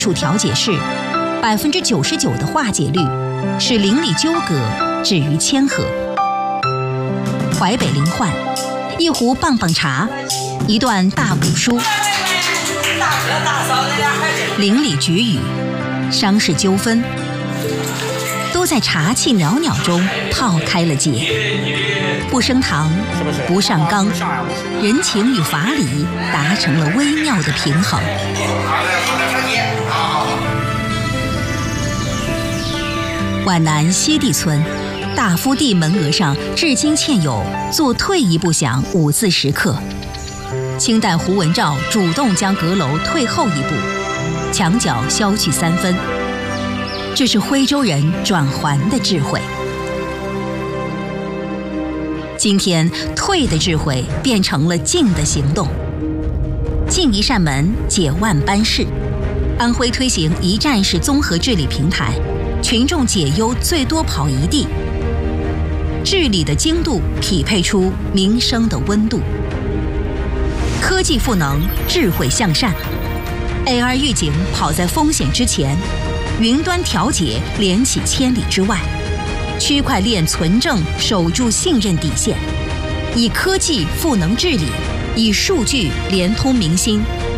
处调解室，99%的化解率，使邻里纠葛止于谦和。淮北林焕，一壶棒棒茶，一段大古书，邻里局语，商事纠纷，都在茶气袅袅中泡开了解。不升堂，不上纲，人情与法理达成了微妙的平衡。皖南西地村大夫第门额上至今嵌有“做退一步想”5字石刻。清代胡文照主动将阁楼退后一步，墙角削去3分，这是徽州人转圜的智慧。今天，退的智慧变成了进的行动。进一扇门，解万般事。安徽推行一站式综合治理平台，群众解忧最多跑一地。治理的精度匹配出民生的温度。科技赋能，智慧向善。AR 预警跑在风险之前，云端调解连起千里之外。区块链存证守住信任底线，以科技赋能治理，以数据连通民心，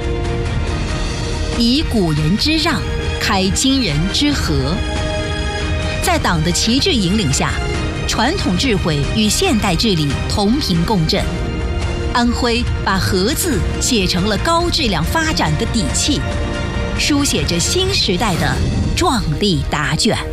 以古人之让开今人之和。在党的旗帜引领下，传统智慧与现代治理同频共振。安徽把“和”字写成了高质量发展的底气，书写着新时代的壮丽答卷。